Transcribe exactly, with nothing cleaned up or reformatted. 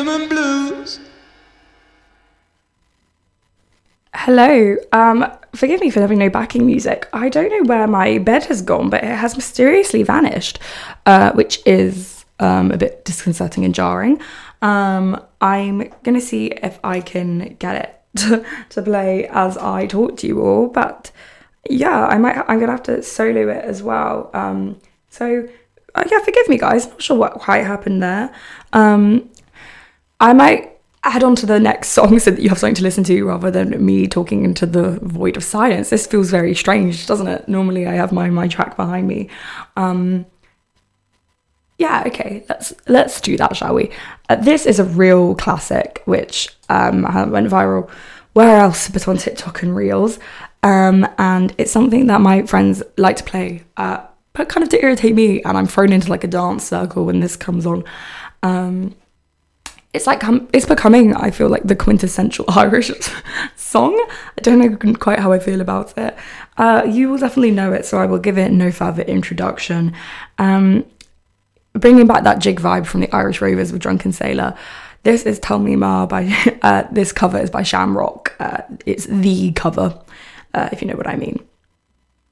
rhythm and blues. Hello, um, forgive me for having no backing music. I don't know where my bed has gone, but it has mysteriously vanished, uh, which is um, a bit disconcerting and jarring. Um, I'm gonna see if I can get it to, to play as I talk to you all, but yeah, I might. I'm gonna have to solo it as well. Um, so uh, yeah, forgive me, guys. Not sure what quite happened there. Um, I might add on to the next song so that you have something to listen to rather than me talking into the void of silence. This feels very strange, doesn't it? Normally I have my my track behind me. Um, yeah, okay, let's let's do that, shall we? Uh, this is a real classic, which um, went viral. Where else but on TikTok and Reels? Um, and it's something that my friends like to play, uh, but kind of to irritate me, and I'm thrown into like a dance circle when this comes on. Um, It's like um, it's becoming, I feel like, the quintessential Irish song. I don't know quite how I feel about it. Uh, you will definitely know it, so I will give it no further introduction. Um, bringing back that jig vibe from the Irish Rovers with Drunken Sailor. This is Tell Me Ma by, uh, this cover is by Shamrock. Uh, it's the cover, uh, if you know what I mean.